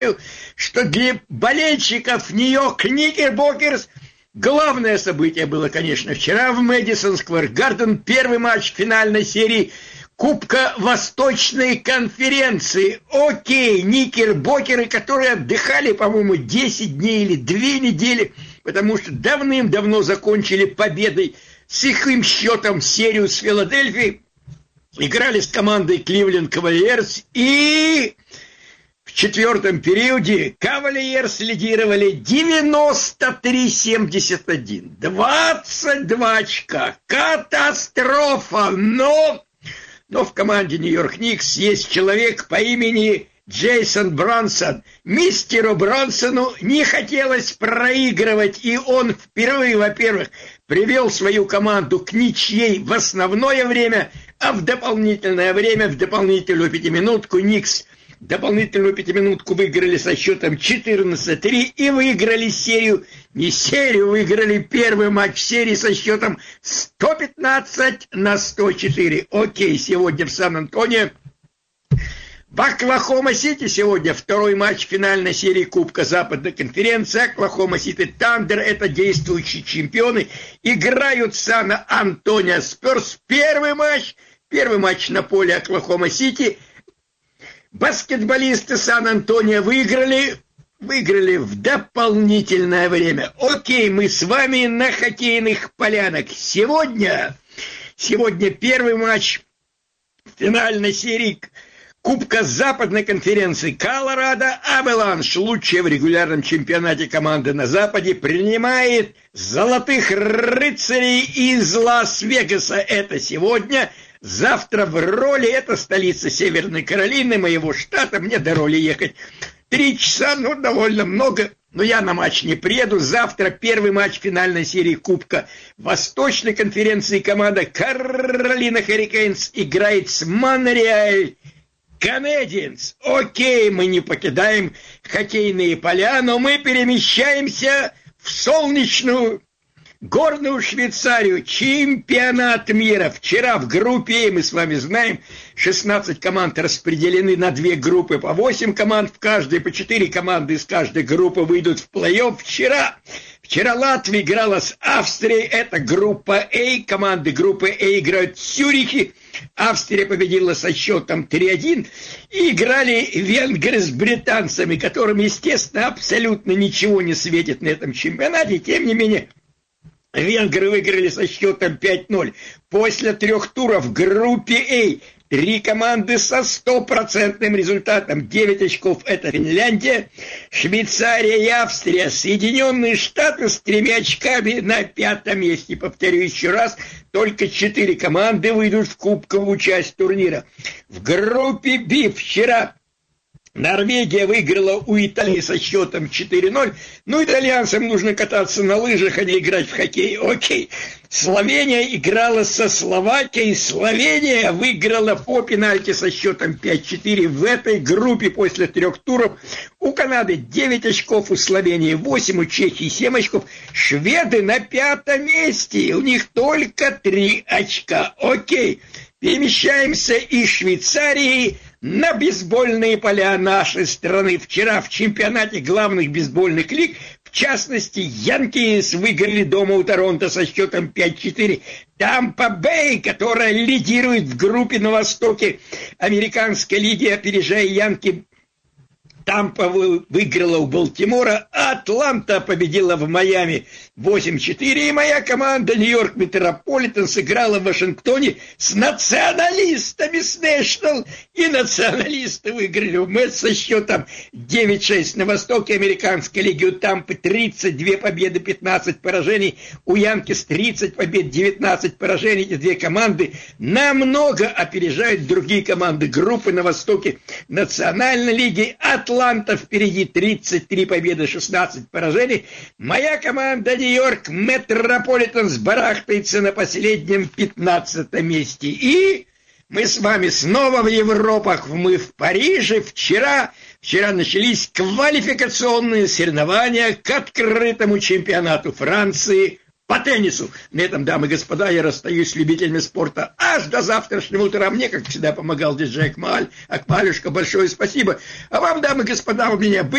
что для болельщиков Нью-Йорк Никербокерс главное событие было, конечно, вчера в Мэдисон Сквер Гарден. Первый матч финальной серии Кубка Восточной конференции. Окей, Никербокеры, которые отдыхали, по-моему, 10 дней или 2 недели, потому что давным-давно закончили победой с их счетом серию с Филадельфией. Играли с командой Кливленд Кавальерс, и в четвертом периоде Кавальерс лидировали 93-71. 22 очка. Катастрофа! Но в команде Нью-Йорк Никс есть человек по имени Джейсон Бронсон. Мистеру Бронсону не хотелось проигрывать, и он впервые, во-первых, привел свою команду к ничьей в основное время, а в дополнительное время, в дополнительную пятиминутку, Никс дополнительную пятиминутку выиграли со счетом 14-3 и выиграли серию, не серию, выиграли первый матч серии со счетом 115-104. Окей, сегодня в Сан-Антонио. В Оклахома-Сити сегодня второй матч финальной серии Кубка Западной конференции. Оклахома-Сити Тандер, это действующие чемпионы, играют Сан-Антонио Спёрс. Первый матч на поле Оклахома-Сити. Баскетболисты Сан-Антонио выиграли в дополнительное время. Окей, мы с вами на хоккейных полянах. Сегодня первый матч финальной серии Кубка Западной конференции. Колорадо Аваланш, лучшая в регулярном чемпионате команда на Западе, принимает Золотых Рыцарей из Лас-Вегаса. Это сегодня. Завтра в Роли, это столица Северной Каролины, моего штата. Мне до Роли ехать 3 часа, довольно много. Но я на матч не приеду. Завтра первый матч финальной серии Кубка Восточной конференции. Команда Каролина Хуррикейнс играет с Монреаль Канадиенс. Окей, мы не покидаем хоккейные поля, но мы перемещаемся в солнечную горную Швейцарию. Чемпионат мира. Вчера в группе А, мы с вами знаем, 16 команд распределены на 2 группы по 8 команд в каждой, по 4 команды из каждой группы выйдут в плей-офф. Вчера Латвия играла с Австрией, это группа А, команды группы А играют в Цюрихе. Австрия победила со счетом 3-1, и играли венгры с британцами, которым, естественно, абсолютно ничего не светит на этом чемпионате. Тем не менее, венгры выиграли со счетом 5-0. После 3 туров в группе А 3 команды со 100% результатом. 9 очков – это Финляндия, Швейцария и Австрия. Соединенные Штаты с 3 очками на 5-м месте. Повторю еще раз, только 4 команды выйдут в кубковую часть турнира. В группе Б вчера Норвегия выиграла у Италии со счетом 4-0. Итальянцам нужно кататься на лыжах, а не играть в хоккей. Окей. Словения играла со Словакией. Словения выиграла по пенальти со счетом 5-4. В этой группе после 3 туров у Канады 9 очков, у Словении 8, у Чехии 7 очков. Шведы на 5-м месте. У них только 3 очка. Окей. Перемещаемся из Швейцарии на бейсбольные поля нашей страны. Вчера в чемпионате главных бейсбольных лиг, в частности, Янкис выиграли дома у Торонто со счетом 5-4. Тампа Бэй, которая лидирует в группе на востоке американской лиги, опережая Янки, Тампа выиграла у Балтимора, Атланта победила в Майами 8-4, и моя команда Нью-Йорк Метрополитен сыграла в Вашингтоне с националистами с Нэшнл, и националисты выиграли в Мэтс со счетом 9-6. На востоке американской лиги у Тампы 32 победы, 15 поражений, у Янкис 30 побед, 19 поражений. Эти 2 команды намного опережают другие команды группы на востоке национальной лиги. Атланта впереди, 33 победы, 16 поражений. Моя команда Нью-Йорк Метрополитенс барахтается на последнем 15-м месте. И мы с вами снова в Европах, мы в Париже. Вчера начались квалификационные соревнования к открытому чемпионату Франции по теннису. На этом, дамы и господа, я расстаюсь с любителями спорта аж до завтрашнего утра. Мне, как всегда, помогал диджей Акмаль. Акмалюшка, большое спасибо. А вам, дамы и господа, у меня